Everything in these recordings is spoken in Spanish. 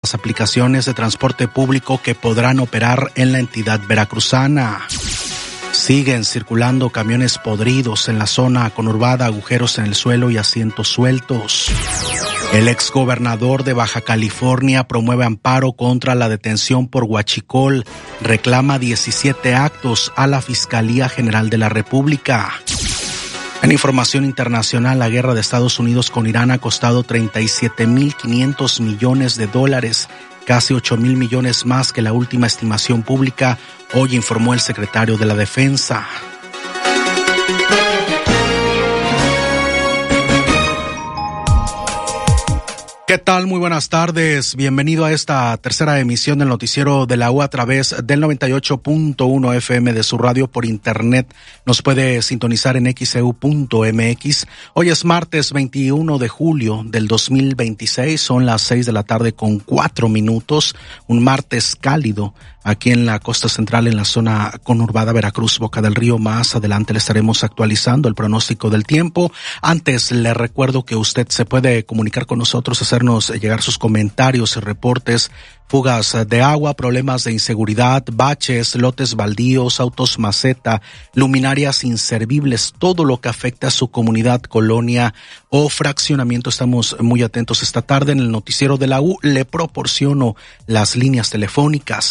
las aplicaciones de transporte público que podrán operar en la entidad veracruzana. Siguen circulando camiones podridos en la zona conurbada, agujeros en el suelo y asientos sueltos. El exgobernador de Baja California promueve amparo contra la detención por huachicol. Reclama 17 actos a la Fiscalía General de la República. En información internacional, la guerra de Estados Unidos con Irán ha costado $37,500 millones, casi 8,000 millones más que la última estimación pública, hoy informó el secretario de la Defensa. ¿Qué tal? Muy buenas tardes. Bienvenido a esta tercera emisión del noticiero de la U a través del 98.1 FM de su radio por internet. Nos puede sintonizar en xeu.mx. Hoy es martes 21 de julio del 2026. Son las 6 de la tarde con 4 minutos. Un martes cálido aquí en la costa central, en la zona conurbada Veracruz, Boca del Río. Más adelante le estaremos actualizando el pronóstico del tiempo. Antes le recuerdo que usted se puede comunicar con nosotros, hacernos llegar sus comentarios y reportes. Fugas de agua, problemas de inseguridad, baches, lotes baldíos, autos maceta, luminarias inservibles, todo lo que afecta a su comunidad, colonia o fraccionamiento. Estamos muy atentos esta tarde en el noticiero de la U. Le proporciono las líneas telefónicas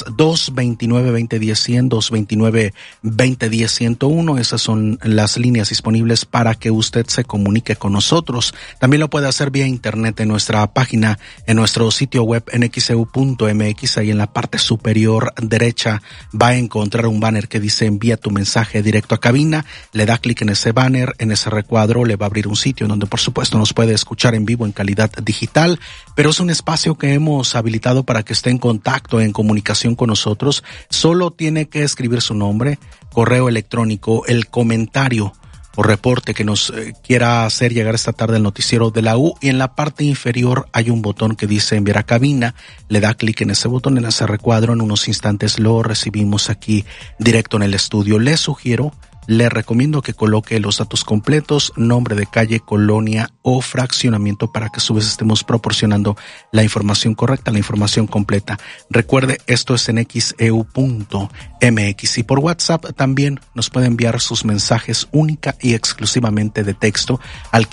229-2010-100, 229-2010-101. Esas son las líneas disponibles para que usted se comunique con nosotros. También lo puede hacer vía internet en nuestra página, en nuestro sitio web en xeu.mx. Ahí en la parte superior derecha va a encontrar un banner que dice envía tu mensaje directo a cabina. Le da clic en ese banner, en ese recuadro, le va a abrir un sitio donde por supuesto nos puede escuchar en vivo en calidad digital, pero es un espacio que hemos habilitado para que esté en contacto, en comunicación con nosotros. Solo tiene que escribir su nombre, correo electrónico, el comentario o reporte que nos quiera hacer llegar esta tarde al noticiero de la U, y en la parte inferior hay un botón que dice enviar a cabina. Le da clic en ese botón, en ese recuadro, en unos instantes lo recibimos aquí directo en el estudio. Le recomiendo que coloque los datos completos, nombre de calle, colonia o fraccionamiento, para que a su vez estemos proporcionando la información correcta, la información completa. Recuerde, esto es en xeu.mx, y por WhatsApp también nos puede enviar sus mensajes única y exclusivamente de texto al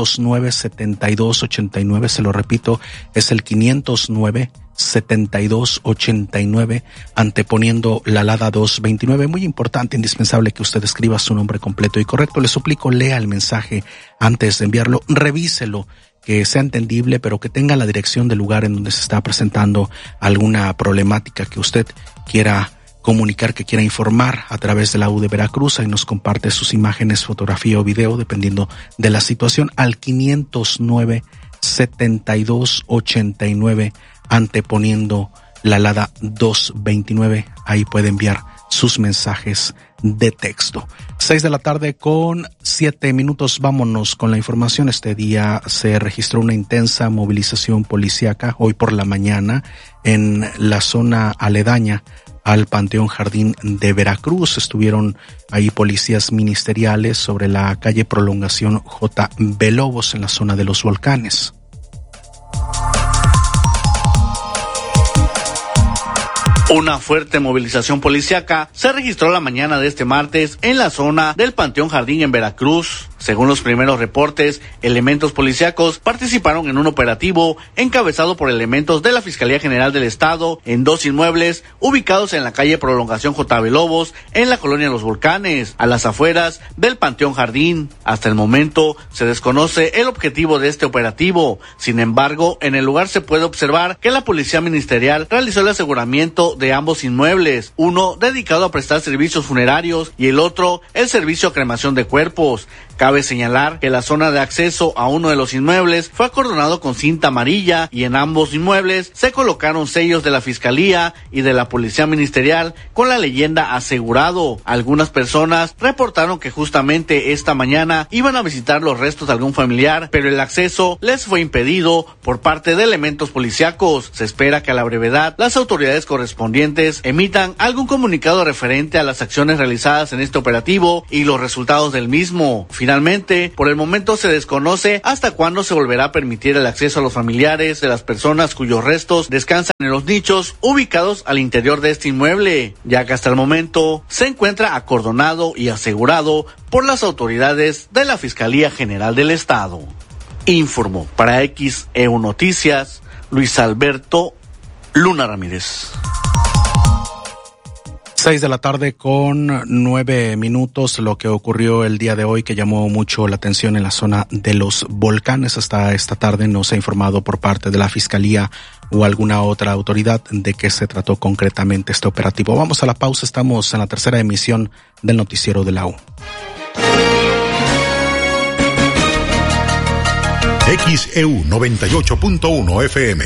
509-7289. Se lo repito, es el 509-7289, anteponiendo la alada 229. Muy importante, indispensable que usted escriba su nombre completo y correcto. Le suplico, lea el mensaje antes de enviarlo, revíselo, que sea entendible, pero que tenga la dirección del lugar en donde se está presentando alguna problemática que usted quiera comunicar, que quiera informar a través de la U de Veracruz. Ahí nos comparte sus imágenes, fotografía o video, dependiendo de la situación, al 509-7289, anteponiendo la alada 229. Ahí puede enviar sus mensajes de texto. 6 de la tarde con 7 minutos. Vámonos con la información. Este día se registró una intensa movilización policíaca hoy por la mañana en la zona aledaña al Panteón Jardín de Veracruz. Estuvieron ahí policías ministeriales sobre la calle Prolongación J. Villalobos en la zona de los Volcanes. Una fuerte movilización policíaca se registró la mañana de este martes en la zona del Panteón Jardín en Veracruz. Según los primeros reportes, elementos policíacos participaron en un operativo encabezado por elementos de la Fiscalía General del Estado en 2 inmuebles ubicados en la calle Prolongación J. Villalobos, en la colonia Los Volcanes, a las afueras del Panteón Jardín. Hasta el momento se desconoce el objetivo de este operativo. Sin embargo, en el lugar se puede observar que la Policía Ministerial realizó el aseguramiento de ambos inmuebles, uno dedicado a prestar servicios funerarios y el otro el servicio a cremación de cuerpos. Cabe señalar que la zona de acceso a uno de los inmuebles fue acordonado con cinta amarilla y en ambos inmuebles se colocaron sellos de la Fiscalía y de la Policía Ministerial con la leyenda asegurado. Algunas personas reportaron que justamente esta mañana iban a visitar los restos de algún familiar, pero el acceso les fue impedido por parte de elementos policíacos. Se espera que a la brevedad las autoridades correspondientes emitan algún comunicado referente a las acciones realizadas en este operativo y los resultados del mismo. Finalmente, Finalmente, por el momento se desconoce hasta cuándo se volverá a permitir el acceso a los familiares de las personas cuyos restos descansan en los nichos ubicados al interior de este inmueble, ya que hasta el momento se encuentra acordonado y asegurado por las autoridades de la Fiscalía General del Estado. Informó para XEU Noticias Luis Alberto Luna Ramírez. 6:09 p.m, lo que ocurrió el día de hoy que llamó mucho la atención en la zona de los volcanes. Hasta esta tarde no se ha informado por parte de la Fiscalía o alguna otra autoridad de qué se trató concretamente este operativo. Vamos a la pausa, estamos en la tercera emisión del Noticiero de la U. XEU 98.1 FM.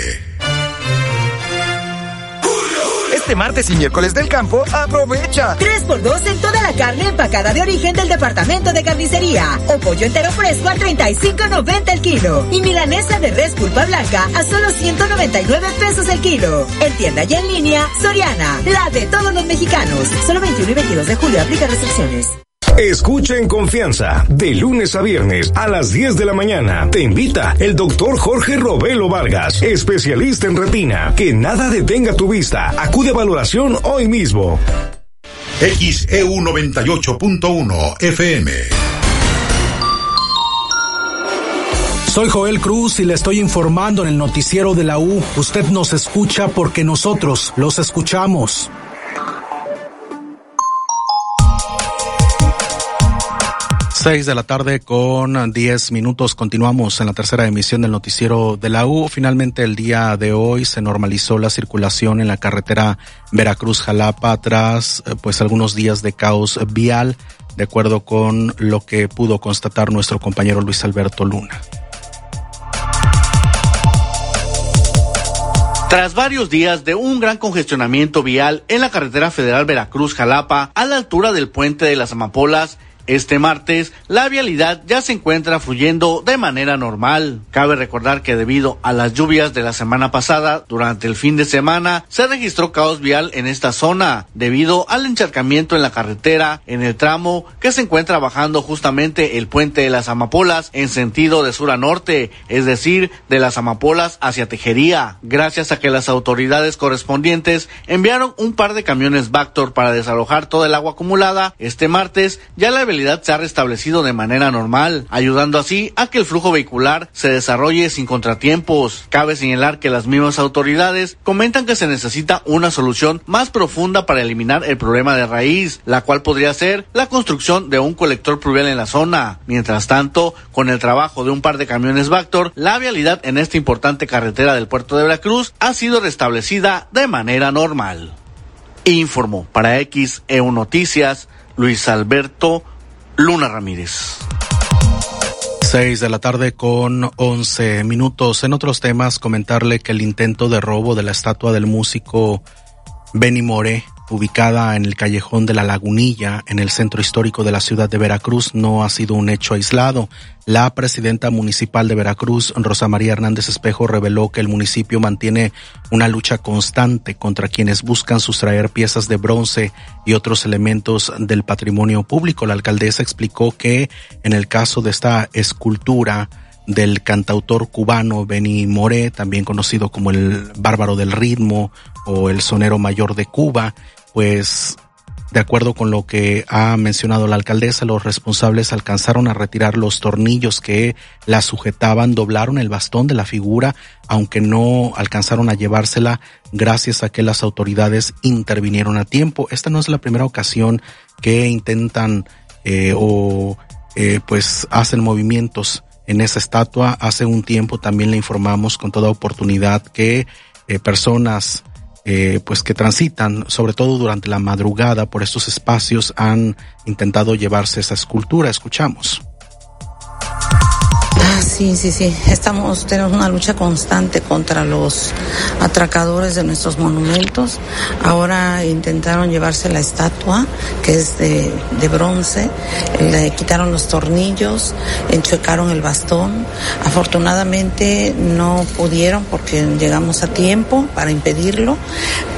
Este martes y miércoles del campo, aprovecha 3x2 en toda la carne empacada de origen del departamento de carnicería. O pollo entero fresco a $35.90 el kilo. Y milanesa de res pulpa blanca a solo $199 el kilo. En tienda y en línea, Soriana, la de todos los mexicanos. Solo 21 y 22 de julio aplica restricciones. Escucha en confianza, de lunes a viernes a las 10 de la mañana. Te invita el doctor Jorge Robelo Vargas, especialista en retina. Que nada detenga tu vista. Acude a valoración hoy mismo. XEU 98.1 FM. Soy Joel Cruz y le estoy informando en el Noticiero de la U. Usted nos escucha porque nosotros los escuchamos. 6:10 p.m. Continuamos en la tercera emisión del Noticiero de la U. Finalmente, el día de hoy se normalizó la circulación en la carretera Veracruz-Jalapa tras algunos días de caos vial, de acuerdo con lo que pudo constatar nuestro compañero Luis Alberto Luna. Tras varios días de un gran congestionamiento vial en la carretera federal Veracruz-Jalapa, a la altura del puente de las Amapolas, este martes, la vialidad ya se encuentra fluyendo de manera normal. Cabe recordar que debido a las lluvias de la semana pasada, durante el fin de semana, se registró caos vial en esta zona, debido al encharcamiento en la carretera, en el tramo que se encuentra bajando justamente el puente de las Amapolas en sentido de sur a norte, es decir, de las Amapolas hacia Tejería. Gracias a que las autoridades correspondientes enviaron un par de camiones Vactor para desalojar toda el agua acumulada, este martes ya la vialidad se ha restablecido de manera normal, ayudando así a que el flujo vehicular se desarrolle sin contratiempos. Cabe señalar que las mismas autoridades comentan que se necesita una solución más profunda para eliminar el problema de raíz, la cual podría ser la construcción de un colector pluvial en la zona. Mientras tanto, con el trabajo de un par de camiones Vactor, la vialidad en esta importante carretera del puerto de Veracruz ha sido restablecida de manera normal. Informó para XEU Noticias Luis Alberto Luna Ramírez. 6:11 p.m. En otros temas, comentarle que el intento de robo de la estatua del músico Benny Moré, ubicada en el callejón de la Lagunilla, en el centro histórico de la ciudad de Veracruz, no ha sido un hecho aislado. La presidenta municipal de Veracruz, Rosa María Hernández Espejo, reveló que el municipio mantiene una lucha constante contra quienes buscan sustraer piezas de bronce y otros elementos del patrimonio público. La alcaldesa explicó que en el caso de esta escultura del cantautor cubano Benny Moré, también conocido como el Bárbaro del Ritmo o el Sonero Mayor de Cuba, pues de acuerdo con lo que ha mencionado la alcaldesa, los responsables alcanzaron a retirar los tornillos que la sujetaban, doblaron el bastón de la figura, aunque no alcanzaron a llevársela gracias a que las autoridades intervinieron a tiempo. Esta no es la primera ocasión que intentan pues hacen movimientos en esa estatua. Hace un tiempo también le informamos con toda oportunidad que personas pues que transitan, sobre todo durante la madrugada, por estos espacios han intentado llevarse esa escultura. Escuchamos. Sí. Tenemos una lucha constante contra los atracadores de nuestros monumentos. Ahora intentaron llevarse la estatua, que es de bronce. Le quitaron los tornillos, enchuecaron el bastón. Afortunadamente no pudieron porque llegamos a tiempo para impedirlo.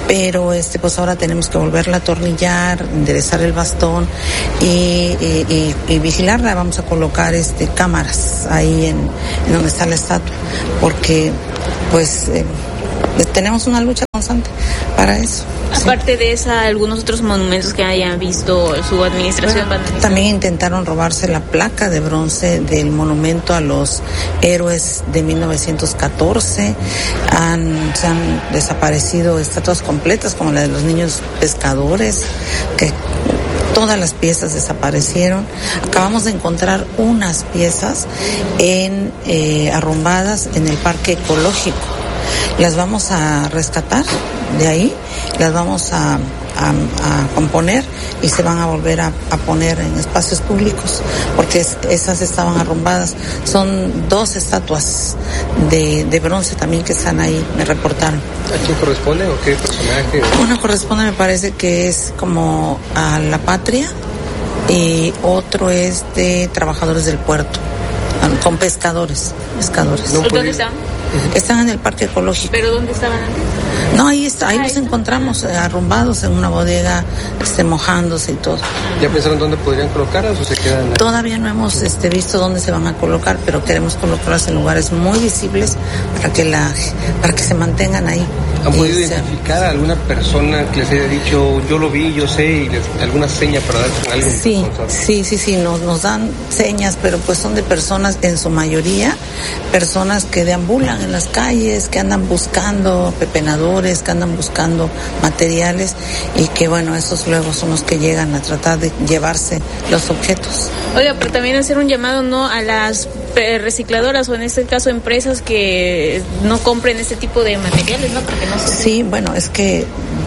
pero pues ahora tenemos que volverla a atornillar, enderezar el bastón y vigilarla. Vamos a colocar cámaras ahí en donde está la estatua, porque pues tenemos una lucha constante para eso. Aparte de esa, algunos otros monumentos que hayan visto su administración. Bueno, también intentaron robarse la placa de bronce del monumento a los héroes de 1914. Se han desaparecido estatuas completas, como la de los niños pescadores, que todas las piezas desaparecieron. Acabamos de encontrar unas piezas arrumbadas en el parque ecológico. Las vamos a rescatar de ahí, las vamos a componer y se van a volver a poner en espacios públicos, porque esas estaban arrumbadas. Son 2 estatuas de bronce también que están ahí, me reportaron. ¿A quién corresponde o qué personaje? Una corresponde, me parece que es como a la patria, y otro es de trabajadores del puerto, con pescadores. ¿Dónde están? Están en el parque ecológico. ¿Pero dónde estaban antes? No, ahí los encontramos arrumbados en una bodega, mojándose y todo. ¿Ya pensaron dónde podrían colocarlas o se quedan ahí? Todavía no hemos visto dónde se van a colocar, pero queremos colocarlas en lugares muy visibles para que se mantengan ahí. ¿Han podido identificar a alguna persona que les haya dicho, yo lo vi, yo sé, y alguna seña para dar con alguien? Sí, nos dan señas, pero pues son de personas, en su mayoría, personas que deambulan en las calles, que andan buscando pepenadores, que andan buscando materiales, y que bueno, esos luego son los que llegan a tratar de llevarse los objetos. Oiga, pero también hacer un llamado, ¿no?, a las recicladoras, o en este caso empresas que no compren este tipo de materiales, ¿no? Porque no se... Sí, bueno, es que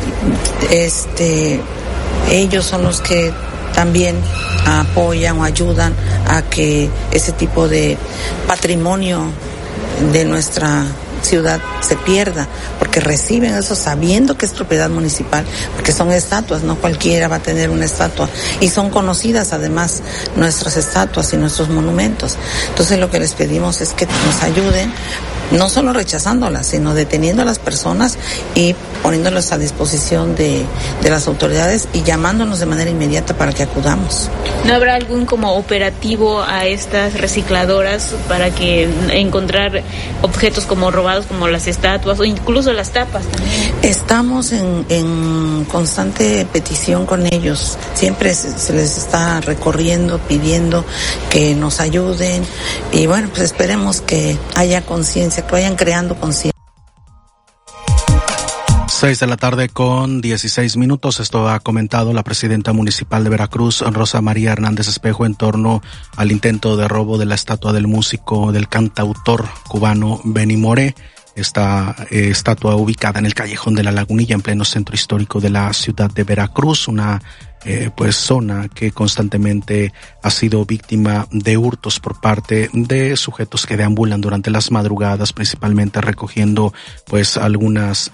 ellos son los que también apoyan o ayudan a que ese tipo de patrimonio de nuestra ciudad se pierda, porque reciben eso sabiendo que es propiedad municipal, porque son estatuas, no cualquiera va a tener una estatua, y son conocidas además nuestras estatuas y nuestros monumentos. Entonces lo que les pedimos es que nos ayuden, no solo rechazándolas, sino deteniendo a las personas y poniéndolas a disposición de las autoridades y llamándonos de manera inmediata para que acudamos. ¿No habrá algún como operativo a estas recicladoras para que encontrar objetos como robados, como las estatuas o incluso las tapas también? Estamos en constante petición con ellos. Siempre se les está recorriendo, pidiendo que nos ayuden, y bueno, pues esperemos que haya conciencia, que vayan creando conciencia. 6:16 p.m. Esto ha comentado la presidenta municipal de Veracruz, Rosa María Hernández Espejo, en torno al intento de robo de la estatua del músico, del cantautor cubano Benny Moré. Esta estatua ubicada en el Callejón de la Lagunilla, en pleno centro histórico de la ciudad de Veracruz, una zona que constantemente ha sido víctima de hurtos por parte de sujetos que deambulan durante las madrugadas, principalmente recogiendo pues algunas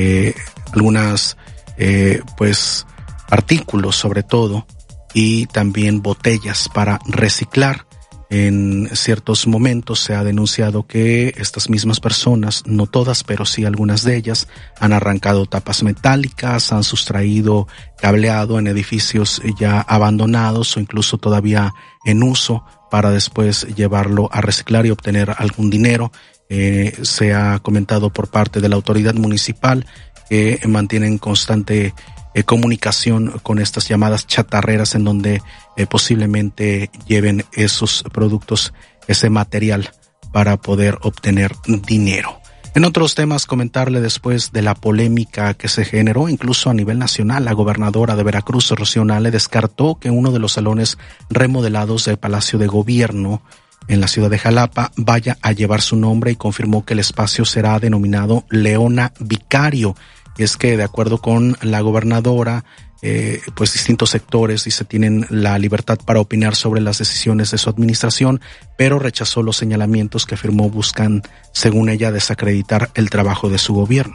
artículos sobre todo, y también botellas para reciclar. En ciertos momentos se ha denunciado que estas mismas personas, no todas, pero sí algunas de ellas, han arrancado tapas metálicas, han sustraído cableado en edificios ya abandonados o incluso todavía en uso, para después llevarlo a reciclar y obtener algún dinero. Se ha comentado por parte de la autoridad municipal que mantienen constante comunicación con estas llamadas chatarreras, en donde posiblemente lleven esos productos, ese material, para poder obtener dinero. En otros temas, comentarle, después de la polémica que se generó incluso a nivel nacional, la gobernadora de Veracruz, Rocío Nale, descartó que uno de los salones remodelados del Palacio de Gobierno en la ciudad de Jalapa vaya a llevar su nombre, y confirmó que el espacio será denominado Leona Vicario. Es que, de acuerdo con la gobernadora, pues distintos sectores, dice, tienen la libertad para opinar sobre las decisiones de su administración, pero rechazó los señalamientos que afirmó buscan, según ella, desacreditar el trabajo de su gobierno.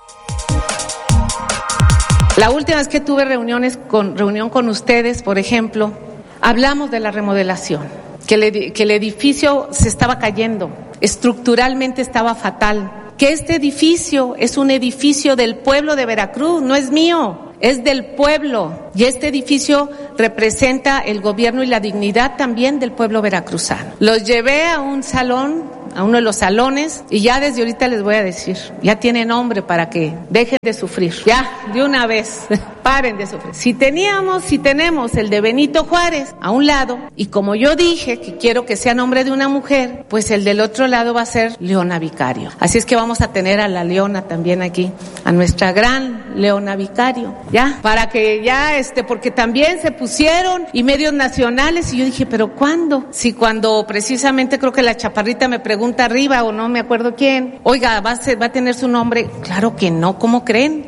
La última vez que tuve reunión con ustedes, por ejemplo, hablamos de la remodelación, que el edificio se estaba cayendo, estructuralmente estaba fatal, que este edificio es un edificio del pueblo de Veracruz, no es mío, es del pueblo. Y este edificio representa el gobierno y la dignidad también del pueblo veracruzano. Los llevé a un salón, a uno de los salones, y ya desde ahorita les voy a decir, ya tiene nombre para que dejen de sufrir. Ya, de una vez, paren de sufrir. Si tenemos el de Benito Juárez a un lado, y como yo dije que quiero que sea nombre de una mujer, pues el del otro lado va a ser Leona Vicario. Así es que vamos a tener a la Leona también aquí, a nuestra gran Leona Vicario, ya, para que ya, porque también se pusieron y medios nacionales, y yo dije, ¿pero cuándo? Si cuando precisamente creo que la chaparrita me pregunta arriba, o no me acuerdo quién, oiga, ¿va a tener su nombre? Claro que no, ¿cómo creen?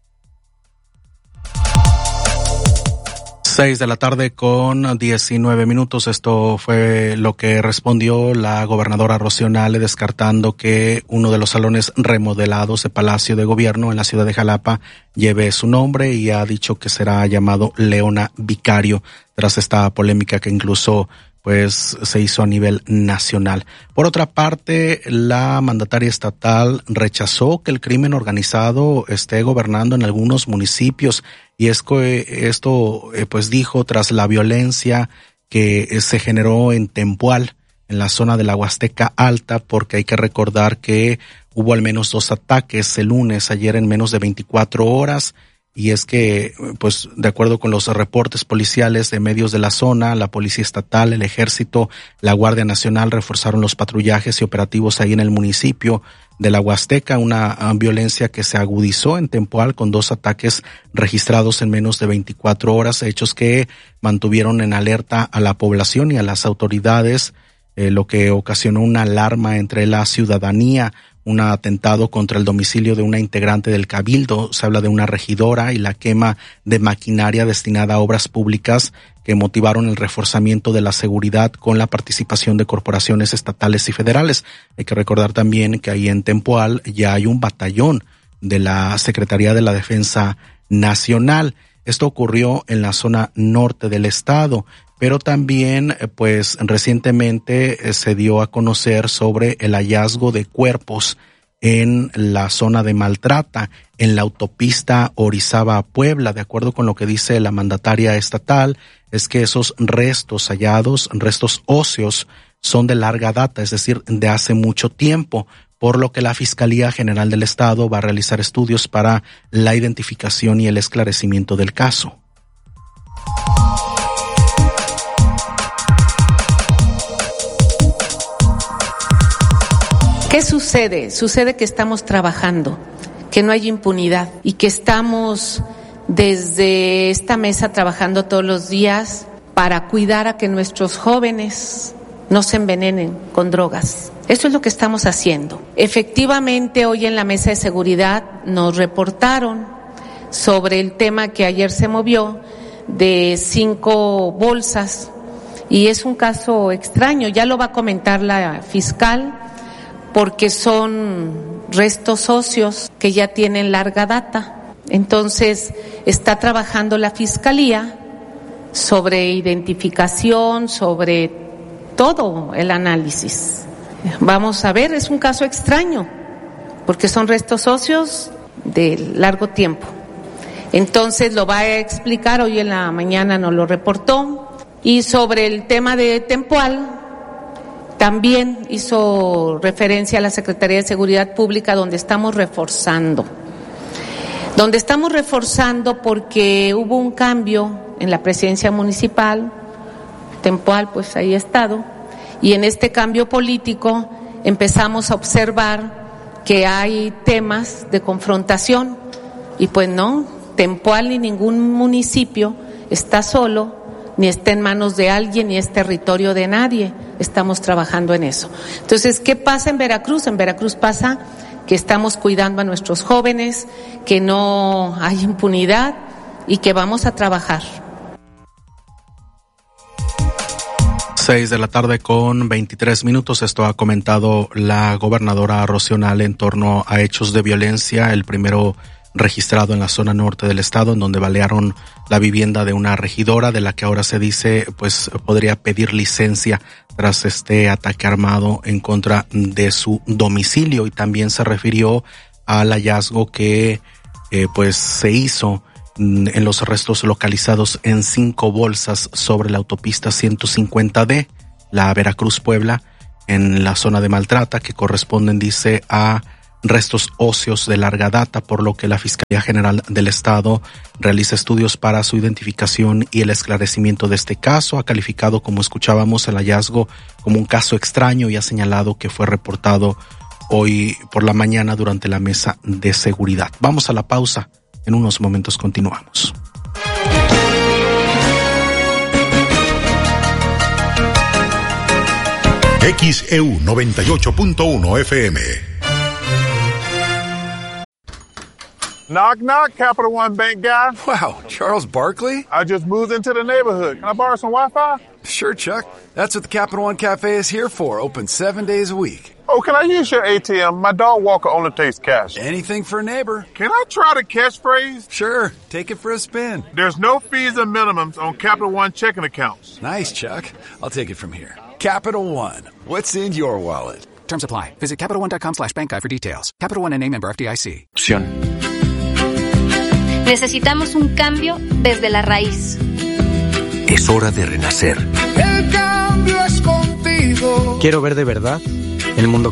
6 de la tarde con 19 minutos. Esto fue lo que respondió la gobernadora Rocío Nale, descartando que uno de los salones remodelados de Palacio de Gobierno en la ciudad de Jalapa lleve su nombre, y ha dicho que será llamado Leona Vicario, tras esta polémica que incluso pues se hizo a nivel nacional. Por otra parte, la mandataria estatal rechazó que el crimen organizado esté gobernando en algunos municipios, y es que esto pues dijo tras la violencia que se generó en Tempual, en la zona de la Huasteca Alta, porque hay que recordar que hubo al menos 2 ataques el lunes, ayer, en menos de 24 horas. Y es que, pues, de acuerdo con los reportes policiales de medios de la zona, la Policía Estatal, el Ejército, la Guardia Nacional reforzaron los patrullajes y operativos ahí en el municipio de la Huasteca, una violencia que se agudizó en Tempoal con 2 ataques registrados en menos de 24 horas, hechos que mantuvieron en alerta a la población y a las autoridades, lo que ocasionó una alarma entre la ciudadanía. Un atentado contra el domicilio de una integrante del Cabildo, se habla de una regidora, y la quema de maquinaria destinada a obras públicas que motivaron el reforzamiento de la seguridad con la participación de corporaciones estatales y federales. Hay que recordar también que ahí en Tempoal ya hay un batallón de la Secretaría de la Defensa Nacional. Esto ocurrió en la zona norte del estado, pero también pues recientemente se dio a conocer sobre el hallazgo de cuerpos en la zona de Maltrata, en la autopista Orizaba-Puebla. De acuerdo con lo que dice la mandataria estatal, es que esos restos hallados, restos óseos, son de larga data, es decir, de hace mucho tiempo, por lo que la Fiscalía General del Estado va a realizar estudios para la identificación y el esclarecimiento del caso. ¿Qué sucede? Sucede que estamos trabajando, que no hay impunidad, y que estamos desde esta mesa trabajando todos los días para cuidar a que nuestros jóvenes no se envenenen con drogas. Eso es lo que estamos haciendo. Efectivamente, hoy en la mesa de seguridad nos reportaron sobre el tema que ayer se movió de 5 bolsas, y es un caso extraño, ya lo va a comentar la fiscal, porque son restos óseos que ya tienen larga data. Entonces, está trabajando la Fiscalía sobre identificación, sobre todo el análisis. Vamos a ver, es un caso extraño, porque son restos óseos de largo tiempo. Entonces, lo va a explicar, hoy en la mañana nos lo reportó. Y sobre el tema de Tempoal, también hizo referencia a la Secretaría de Seguridad Pública, donde estamos reforzando. Porque hubo un cambio en la presidencia municipal, Tempoal pues ahí ha estado, y en este cambio político empezamos a observar que hay temas de confrontación, y pues no, Tempoal ni ningún municipio está solo, ni está en manos de alguien, ni es territorio de nadie. Estamos trabajando en eso. Entonces, ¿qué pasa en Veracruz? En Veracruz pasa que estamos cuidando a nuestros jóvenes, que no hay impunidad y que vamos a trabajar. 6 de la tarde con 23 minutos. Esto ha comentado la gobernadora Rocío Nale en torno a hechos de violencia. El primero registrado en la zona norte del estado, en donde balearon la vivienda de una regidora, de la que ahora se dice pues podría pedir licencia tras este ataque armado en contra de su domicilio. Y también se refirió al hallazgo que pues se hizo en los restos localizados en 5 bolsas sobre la autopista 150D, la Veracruz-Puebla, en la zona de Maltrata, que corresponden, dice, a restos óseos de larga data, por lo que la Fiscalía General del Estado realiza estudios para su identificación y el esclarecimiento de este caso. Ha calificado, como escuchábamos, el hallazgo como un caso extraño y ha señalado que fue reportado hoy por la mañana durante la mesa de seguridad. Vamos a la pausa. En unos momentos continuamos. XEU 98.1 FM. Knock, knock, Capital One Bank guy. Wow, Charles Barkley? I just moved into the neighborhood. Can I borrow some Wi-Fi? Sure, Chuck. That's what the Capital One Cafe is here for, open 7 days a week. Oh, can I use your ATM? My dog Walker only takes cash. Anything for a neighbor. Can I try the catchphrase? Sure, take it for a spin. There's no fees and minimums on Capital One checking accounts. Nice, Chuck. I'll take it from here. Capital One. What's in your wallet? Terms apply. Visit CapitalOne.com/bankguide for details. Capital One N.A. member FDIC. Necesitamos un cambio desde la raíz. Es hora de renacer. El cambio es contigo. Quiero ver de verdad el mundo